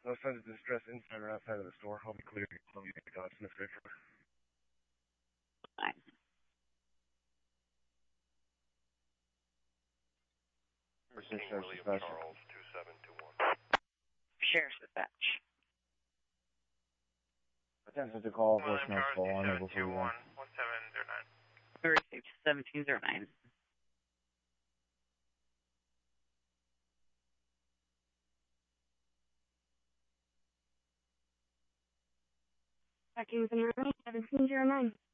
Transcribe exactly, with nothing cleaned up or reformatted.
No signs of distress inside or outside of the store. I'll be clear. I'll be the Godsmith River. Nice. King William Charles, two seven two one. Sheriff's dispatch. Attention to call William voicemail Charles, call two unable seven for two one. one, one seven zero nine. We received seventeen zero nine. Tracking with an seventeen zero nine.